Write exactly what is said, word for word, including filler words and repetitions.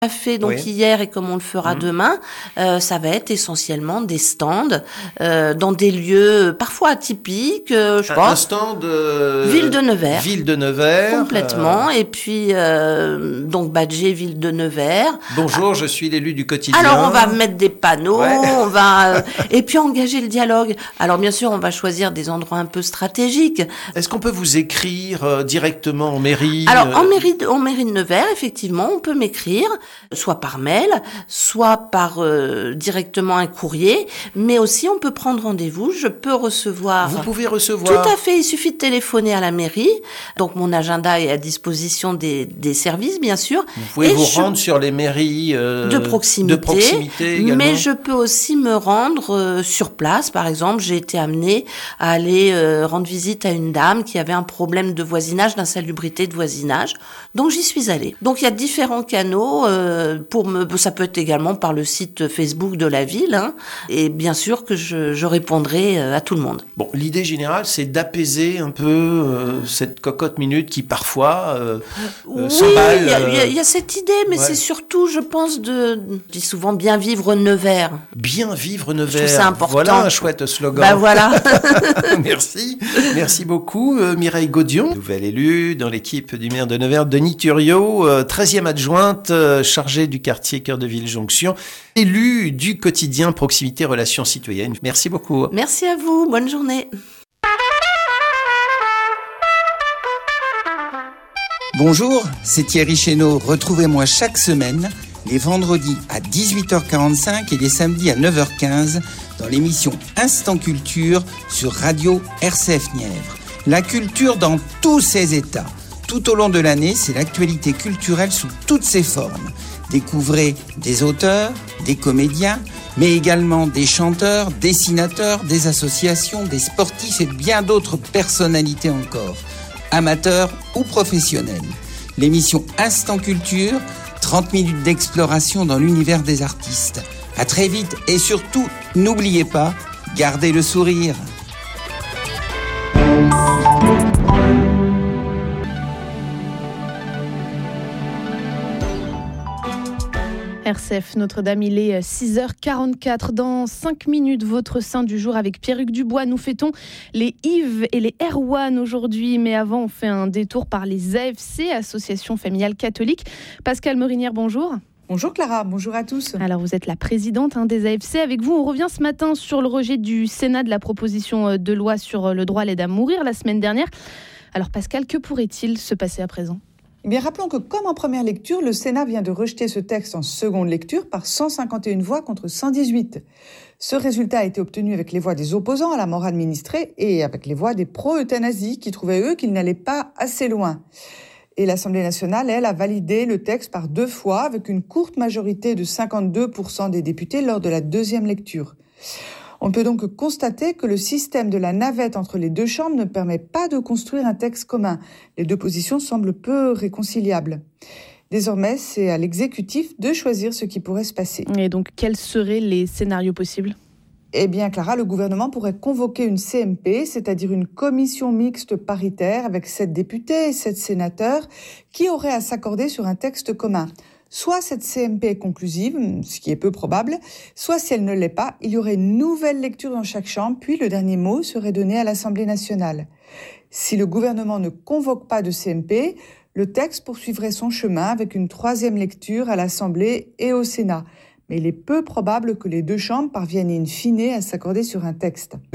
a fait donc Oui. hier et comme on le fera Mmh. demain, euh, ça va être essentiellement des stands euh, dans des lieux parfois atypiques, euh, je sais Un, pas, un stand euh, Ville de Nevers. Ville de Nevers. Complètement. euh, Et puis euh, donc Badger, Ville de Nevers. Bonjour, je suis l'élu du quotidien. Alors on va mettre des panneaux, Ouais. on va euh, et puis engager le dialogue. Alors bien sûr, on va choisir des endroits un peu stratégiques. Est-ce qu'on peut vous écrire euh, directement en mairie? Alors euh, en mairie de, en mairie de Nevers, effectivement, on peut m'écrire, soit par mail, soit par euh, directement un courrier, mais aussi on peut prendre rendez-vous. Je peux recevoir. Vous pouvez recevoir. Tout à fait, il suffit de téléphoner à la mairie. Donc mon agenda est à disposition des, des services, bien sûr. Vous pouvez Et vous je- rendre sur les mairies euh, de proximité, de proximité également. mais je peux aussi me rendre euh, sur place. Par exemple, j'ai été amenée à aller euh, rendre visite à une dame qui avait un problème de voisinage, d'insalubrité de voisinage. Donc j'y suis allée. Donc il y a différents canaux euh, pour me. Ça peut être également par le site Facebook de la ville, hein, et bien sûr que je, je répondrai euh, à tout le monde. Bon, l'idée générale, c'est d'apaiser un peu euh, cette cocotte minute qui parfois euh, euh, Oui, s'emballe. il y, a- il y a- euh, il y a cette idée, mais ouais. c'est surtout, je pense, de. Je dis souvent bien vivre Nevers. Bien vivre Je Nevers. trouve ça important. Voilà un chouette slogan. Bah voilà. Merci. Merci beaucoup, euh, Mireille Gaudion, nouvelle élue dans l'équipe du maire de Nevers, Denis Thuriot, euh, treizième adjointe euh, chargée du quartier Cœur de Ville Jonction, élue du quotidien Proximité Relations Citoyennes. Merci beaucoup. Merci à vous. Bonne journée. Bonjour, c'est Thierry Chénaud. Retrouvez-moi chaque semaine, les vendredis à dix-huit heures quarante-cinq et les samedis à neuf heures quinze dans l'émission Instant Culture sur Radio R C F Nièvre. La culture dans tous ses états. Tout au long de l'année, c'est l'actualité culturelle sous toutes ses formes. Découvrez des auteurs, des comédiens, mais également des chanteurs, dessinateurs, des associations, des sportifs et bien d'autres personnalités encore, amateurs ou professionnels. L'émission Instant Culture, trente minutes d'exploration dans l'univers des artistes. À très vite et surtout, n'oubliez pas, gardez le sourire. R C F Notre-Dame, il est six heures quarante-quatre. Dans cinq minutes, votre saint du jour avec Pierruc Dubois. Nous fêtons les Yves et les Erwan aujourd'hui. Mais avant, on fait un détour par les A F C, Association familiale catholique. Pascale Morinière, bonjour. Bonjour Clara, bonjour à tous. Alors vous êtes la présidente hein, des A F C. Avec vous, on revient ce matin sur le rejet du Sénat de la proposition de loi sur le droit à l'aide à mourir la semaine dernière. Alors Pascale, que pourrait-il se passer à présent ? Eh bien, rappelons que comme en première lecture, le Sénat vient de rejeter ce texte en seconde lecture par cent cinquante et une voix contre cent dix-huit. Ce résultat a été obtenu avec les voix des opposants à la mort administrée et avec les voix des pro-euthanasie qui trouvaient, eux, qu'il n'allait pas assez loin. Et l'Assemblée nationale, elle, a validé le texte par deux fois avec une courte majorité de cinquante-deux pour cent des députés lors de la deuxième lecture. On peut donc constater que le système de la navette entre les deux chambres ne permet pas de construire un texte commun. Les deux positions semblent peu réconciliables. Désormais, c'est à l'exécutif de choisir ce qui pourrait se passer. Et donc, quels seraient les scénarios possibles ? Eh bien, Clara, le gouvernement pourrait convoquer une C M P, c'est-à-dire une commission mixte paritaire avec sept députés et sept sénateurs qui auraient à s'accorder sur un texte commun. Soit cette C M P est conclusive, ce qui est peu probable, soit si elle ne l'est pas, il y aurait une nouvelle lecture dans chaque chambre, puis le dernier mot serait donné à l'Assemblée nationale. Si le gouvernement ne convoque pas de C M P, le texte poursuivrait son chemin avec une troisième lecture à l'Assemblée et au Sénat. Mais il est peu probable que les deux chambres parviennent in fine à s'accorder sur un texte.